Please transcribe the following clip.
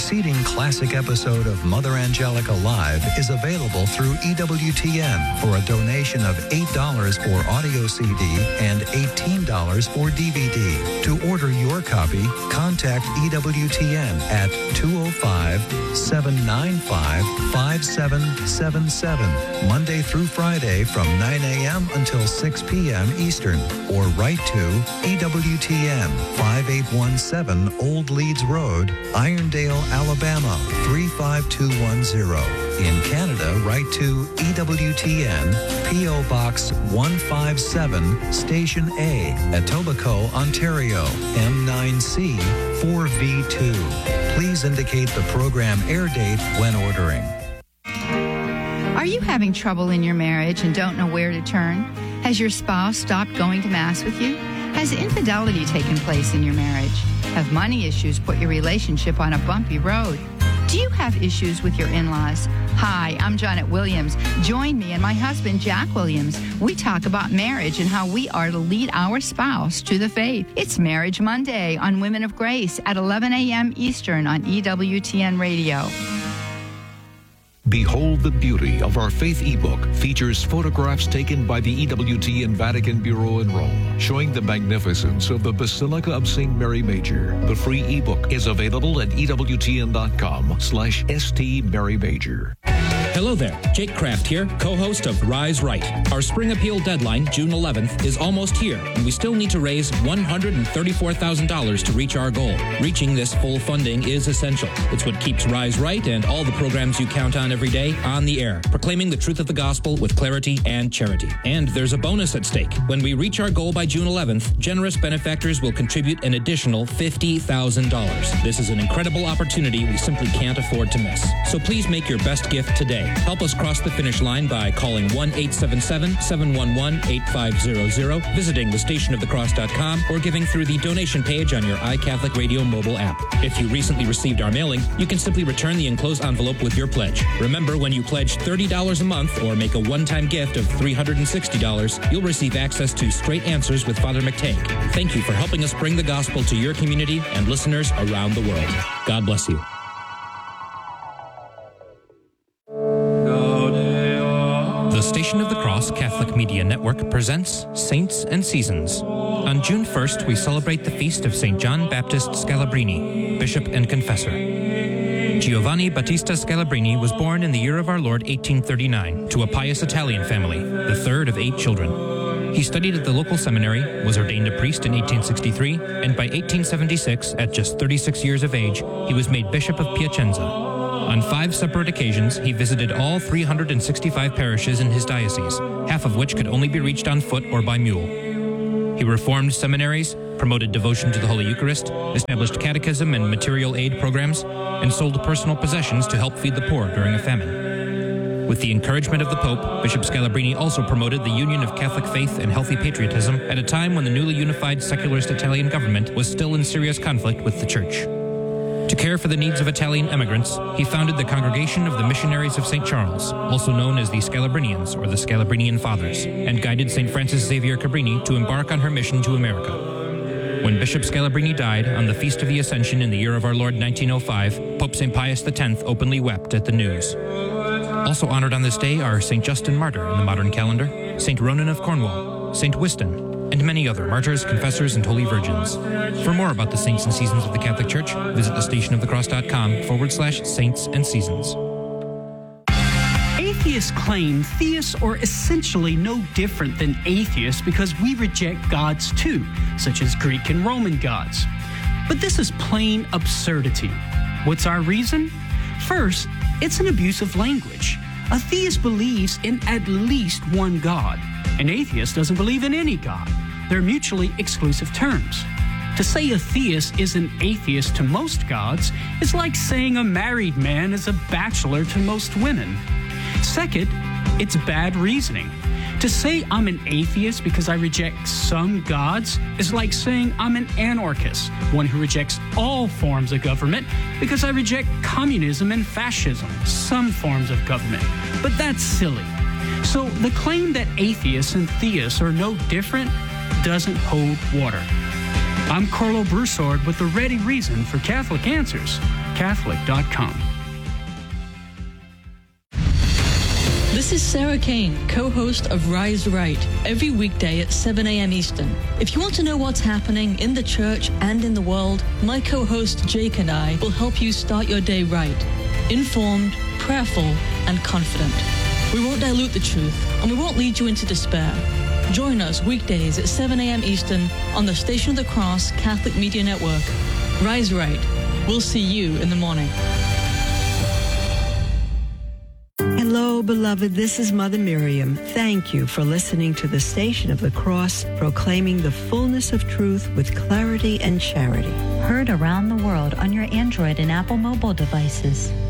preceding classic episode of Mother Angelica Live is available through EWTN for a donation of $8 for audio CD and $18 for DVD. To order your copy, contact EWTN at 205-795-5777, Monday through Friday from 9 a.m. until 6 p.m. Eastern, or write to EWTN, 5817 Old Leeds Road, Irondale, Alabama, 35210. In Canada, write to EWTN, P.O. Box 157, Station A, Etobicoke, Ontario, M9C 4V2. Please indicate the program air date when ordering. Are you having trouble in your marriage and don't know where to turn? Has your spouse stopped going to Mass with you? Has infidelity taken place in your marriage? Have money issues put your relationship on a bumpy road? Do you have issues with your in-laws? Hi, I'm Janet Williams. Join me and my husband, Jack Williams. We talk about marriage and how we are to lead our spouse to the faith. It's Marriage Monday on Women of Grace at 11 a.m. Eastern on EWTN Radio. Behold the Beauty of Our Faith ebook features photographs taken by the EWTN Vatican Bureau in Rome, showing the magnificence of the Basilica of St. Mary Major. The free ebook is available at EWTN.com/St. Mary Major. Hello there, Jake Kraft here, co-host of Rise Right. Our spring appeal deadline, June 11th, is almost here, and we still need to raise $134,000 to reach our goal. Reaching this full funding is essential. It's what keeps Rise Right and all the programs you count on every day on the air, proclaiming the truth of the gospel with clarity and charity. And there's a bonus at stake. When we reach our goal by June 11th, generous benefactors will contribute an additional $50,000. This is an incredible opportunity we simply can't afford to miss. So please make your best gift today. Help us cross the finish line by calling 1-877-711-8500, visiting thestationofthecross.com, or giving through the donation page on your iCatholic Radio mobile app. If you recently received our mailing, you can simply return the enclosed envelope with your pledge. Remember, when you pledge $30 a month or make a one-time gift of $360, you'll receive access to Straight Answers with Father McTagg. Thank you for helping us bring the gospel to your community and listeners around the world. God bless you. The Station of the Cross Catholic Media Network presents Saints and Seasons. On June 1st, we celebrate the feast of St. John Baptist Scalabrini, Bishop and Confessor. Giovanni Battista Scalabrini was born in the year of our Lord 1839 to a pious Italian family, the third of 8 children. He studied at the local seminary, was ordained a priest in 1863, and by 1876, at just 36 years of age, he was made Bishop of Piacenza. On 5 separate occasions, he visited all 365 parishes in his diocese, half of which could only be reached on foot or by mule. He reformed seminaries, promoted devotion to the Holy Eucharist, established catechism and material aid programs, and sold personal possessions to help feed the poor during a famine. With the encouragement of the Pope, Bishop Scalabrini also promoted the union of Catholic faith and healthy patriotism at a time when the newly unified secularist Italian government was still in serious conflict with the Church. To care for the needs of Italian immigrants, he founded the Congregation of the Missionaries of St. Charles, also known as the Scalabrinians or the Scalabrinian Fathers, and guided St. Frances Xavier Cabrini to embark on her mission to America. When Bishop Scalabrini died on the Feast of the Ascension in the year of our Lord 1905, Pope St. Pius X openly wept at the news. Also honored on this day are St. Justin Martyr in the modern calendar, St. Ronan of Cornwall, St. Wystan, and many other martyrs, confessors, and holy virgins. For more about the saints and seasons of the Catholic Church, visit thestationofthecross.com/saints and seasons. Atheists claim theists are essentially no different than atheists because we reject gods too, such as Greek and Roman gods. But this is plain absurdity. What's our reason? First, it's an abuse of language. A theist believes in at least one God. An atheist doesn't believe in any God. They're mutually exclusive terms. To say a theist is an atheist to most gods is like saying a married man is a bachelor to most women. Second, it's bad reasoning. To say I'm an atheist because I reject some gods is like saying I'm an anarchist, one who rejects all forms of government because I reject communism and fascism, some forms of government. But that's silly. So the claim that atheists and theists are no different doesn't hold water. I'm Carlo Broussard with the ready reason for Catholic Answers. CrossCatholic.com. This is Sarah Kane, co-host of Rise Right, every weekday at 7 a.m. Eastern. If you want to know what's happening in the church and in the world, my co-host Jake and I will help you start your day right, informed, prayerful, and confident. We won't dilute the truth, and we won't lead you into despair. Join us weekdays at 7 a.m. Eastern on the Station of the Cross Catholic Media Network. Rise Right. We'll see you in the morning. Hello, beloved. This is Mother Miriam. Thank you for listening to the Station of the Cross, proclaiming the fullness of truth with clarity and charity. Heard around the world on your Android and Apple mobile devices.